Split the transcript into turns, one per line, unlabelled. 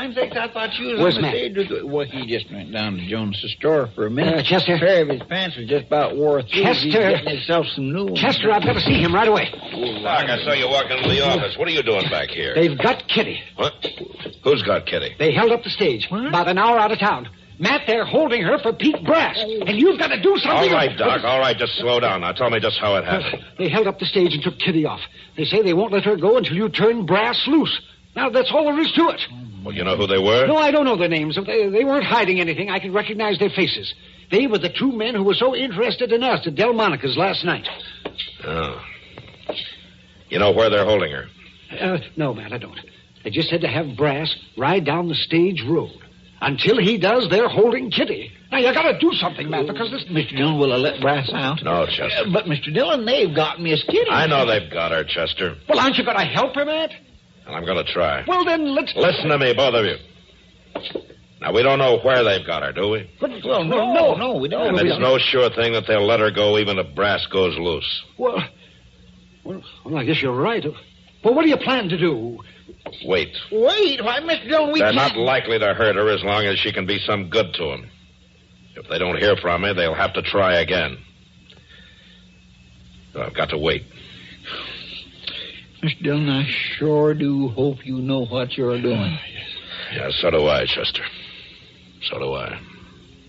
time's sakes, I thought you was
Where's
on the
Matt?
stage. Well, he just went down to Jones's store for a minute.
Chester?
A pair of his pants was just about wore through.
Chester?
He's getting himself some new ones.
Chester, I've got to see him right away.
Doc, I saw you walk into the office. What are you doing back here?
They've got Kitty.
What? Who's got Kitty?
They held up the stage.
What?
About an hour out of town. Matt, they're holding her for Pete Brass. And you've got to do something.
All right, Doc, all right. Just slow down. Now tell me just how it happened.
They held up the stage and took Kitty off. They say they won't let her go until you turn Brass loose. Now, that's all there is to it.
Well, you know who they were?
No, I don't know their names. They weren't hiding anything. I can recognize their faces. They were the two men who were so interested in us at Delmonico's last night.
Oh. You know where they're holding her?
No, Matt, I don't. They just said to have Brass ride down the stage road. Until he does, they're holding Kitty. Now, you got to do something, Matt, because this...
Mr. Dillon, will I let Brass out?
No, Chester.
But, Mr. Dillon, they've got Miss Kitty.
I know they've got her, Chester.
Well, aren't you going to help her, Matt?
And I'm going to try.
Well, then, let's...
Listen to me, both of you. Now, we don't know where they've got her, do we?
Well, no, we don't.
And it's no sure thing that they'll let her go even if Brass goes loose.
Well, I guess you're right. Well, what do you plan to do?
Wait.
Wait, why, Mr. Dillon, we
They're
can't...
not likely to hurt her as long as she can be some good to them. If they don't hear from me, they'll have to try again. So I've got to wait.
Mr. Dillon, I sure do hope you know what you're doing.
Yeah, so do I, Chester. So do I.